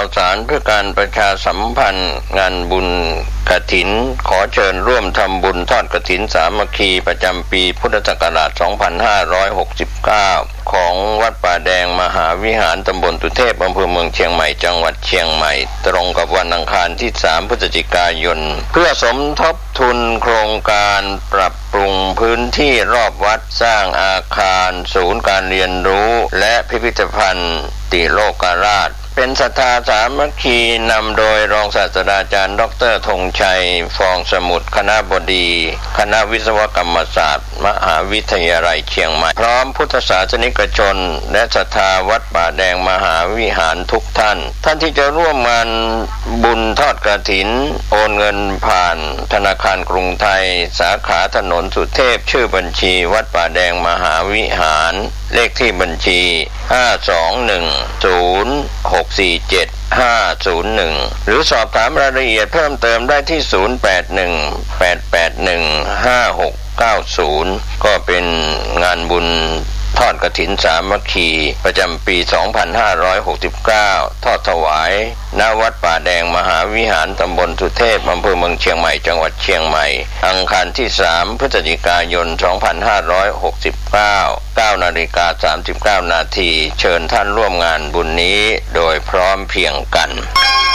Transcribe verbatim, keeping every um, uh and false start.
าวสารเพื่อการประชาสัมพันธ์งานบุญกฐินขอเชิญร่วมทำบุญทอดกฐินสามัคคีประจำปีพุทธศักราชสองพันห้าร้อยหกสิบเก้าของวัดป่าแดงมหาวิหารตำบลตุเทพอำเภอเมืองเชียงใหม่จังหวัดเชียงใหม่ตรงกับวันอังคารที่สามพฤศจิกายนเพื่อสมทบทุนโครงการปรับปรุงพื้นที่รอบวัดสร้างอาคารศูนย์การเรียนรู้และพิพิธภัณฑ์ติโลกราชเป็นศรัทธาสามัคคีนำโดยรองศาสตราจารย์ดรธงชัยฟองสมุทรคณบดีคณะวิศวกรรมศาสตร์มหาวิทยาลัยเชียงใหม่พร้อมพุทธศาสนิกชนและศรัทธาวัดป่าแดงมหาวิหารทุกท่านท่านที่จะร่วมงานบุญทอดกฐินโอนเงินผ่านธนาคารกรุงไทยสาขาถนนสุเทพชื่อบัญชีวัดป่าแดงมหาวิหารเลขที่บัญชีห้า สอง หนึ่ง ศูนย์ หก สี่ เจ็ด ห้า ศูนย์ หนึ่งหรือสอบถามรายละเอียดเพิ่มเติมได้ที่ศูนย์ แปด หนึ่ง แปด แปด หนึ่ง ห้า หก เก้า ศูนย์ก็เป็นงานบุญทอดกฐินสามัคคีประจำปีสองพันห้าร้อยหกสิบเก้าทอดถวายณวัดป่าแดงมหาวิหารตำบลสุเทพอำเภอเมืองเชียงใหม่จังหวัดเชียงใหม่อังคารที่สามพฤศจิกายนสองพันห้าร้อยหกสิบเก้า เก้านาฬิกาสามสิบเก้านาทีเชิญท่านร่วมงานบุญนี้โดยพร้อมเพรียงกัน